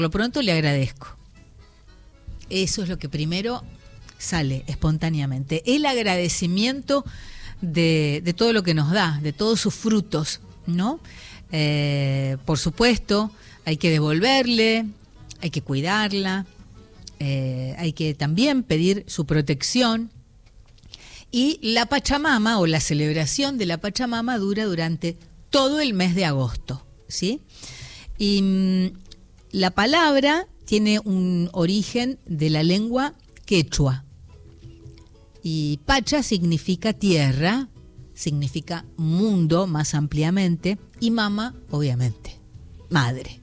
Por lo pronto le agradezco. Eso es lo que primero sale espontáneamente. El agradecimiento de todo lo que nos da, de todos sus frutos, ¿no? Por supuesto, hay que devolverle, hay que cuidarla, hay que también pedir su protección. Y la Pachamama, o la celebración de la Pachamama, dura durante todo el mes de agosto, ¿sí? Y la palabra tiene un origen de la lengua quechua. Y Pacha significa tierra, significa mundo más ampliamente, y mama, obviamente, madre.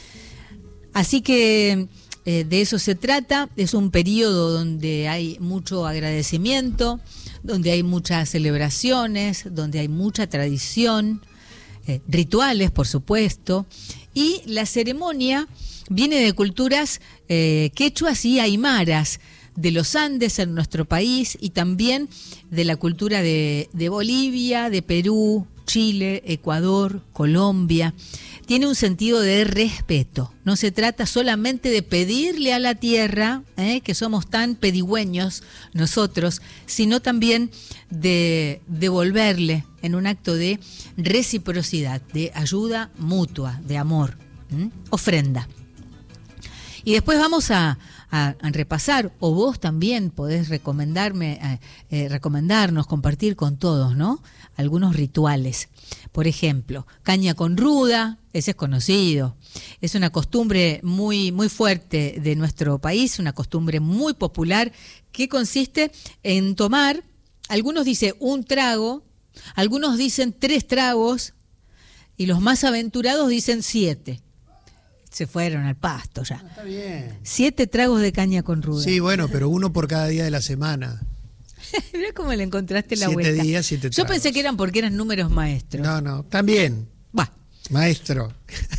Así que de eso se trata. Es un periodo donde hay mucho agradecimiento, donde hay muchas celebraciones, donde hay mucha tradición, rituales, por supuesto, y la ceremonia viene de culturas quechuas y aymaras, de los Andes en nuestro país, y también de la cultura de Bolivia, de Perú, Chile, Ecuador, Colombia. Tiene un sentido de respeto. No se trata solamente de pedirle a la tierra, que somos tan pedigüeños nosotros, sino también de devolverle en un acto de reciprocidad, de ayuda mutua, de amor, ofrenda. Y después vamos a repasar, o vos también podés recomendarnos, compartir con todos, ¿no? Algunos rituales. Por ejemplo, caña con ruda, ese es conocido. Es una costumbre muy, muy fuerte de nuestro país, una costumbre muy popular que consiste en tomar, algunos dicen un trago, algunos dicen 3 tragos y los más aventurados dicen 7. Se fueron al pasto ya. Está bien. 7 tragos de caña con ruda. Sí, bueno, pero uno por cada día de la semana. Mirá cómo le encontraste la 7 vuelta. días, 7 tragos. Yo pensé que eran porque eran números maestros. No, también. Bah. Maestro.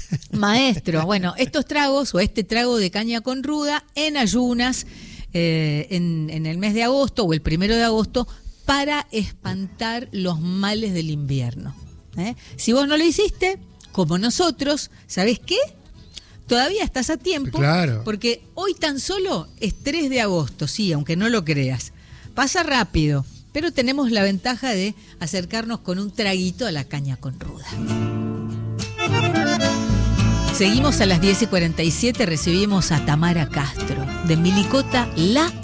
Bueno, estos tragos o este trago de caña con ruda en ayunas en el mes de agosto o el 1 de agosto para espantar los males del invierno. Si vos no lo hiciste, como nosotros, ¿sabés qué? Todavía estás a tiempo, claro, porque hoy tan solo es 3 de agosto, sí, aunque no lo creas. Pasa rápido, pero tenemos la ventaja de acercarnos con un traguito a la caña con ruda. Seguimos a las 10:47, recibimos a Tamara Castro, de Milicota La